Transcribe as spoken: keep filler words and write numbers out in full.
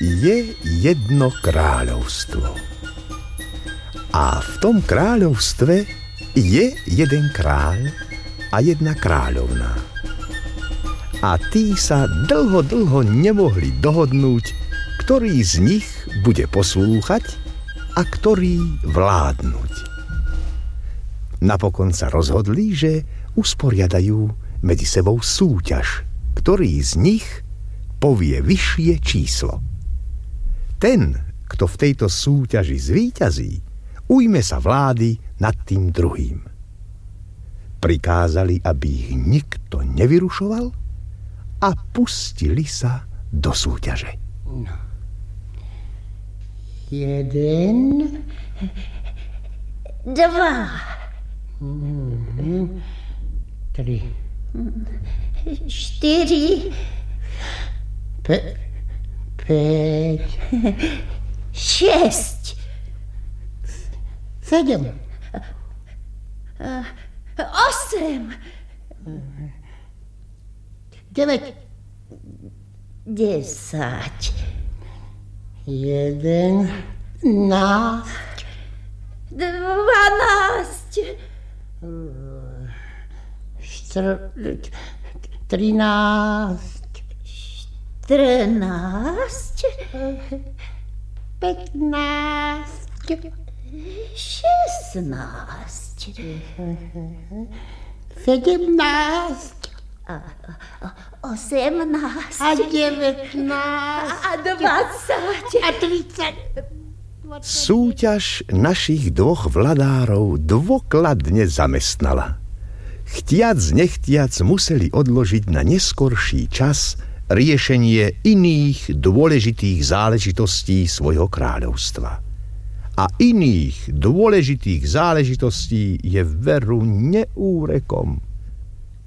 Je jedno kráľovstvo. A v tom kráľovstve je jeden kráľ a jedna kráľovná. A tí sa dlho, dlho nemohli dohodnúť, ktorý z nich bude poslúchať a ktorý vládnuť. Napokon sa rozhodli, že usporiadajú medzi sebou súťaž, ktorý z nich povie vyššie číslo. Ten, kto v tejto súťaži zvíťazí, ujme sa vlády nad tým druhým. Prikázali, aby ich nikto nevyrušoval a pustili sa do súťaže. No. Jeden. Dva. Mm-hmm. Tri. Štyri. Pe- päť. Šesť. Sedem. Osem. Deväť. Desať. Jeden. Násť. Dvanásť. Štr... Trinásť. Trnásť. Pätnásť. Šestnásť. Sedemnásť. Osemnásť. A devätnásť. A dvadsať. A tridsať. Súťaž našich dvoch vladárov dôkladne zamestnala. Chtiac, nechtiac museli odložiť na neskorší čas riešenie iných dôležitých záležitostí svojho kráľovstva. A iných dôležitých záležitostí je veru neúrekom.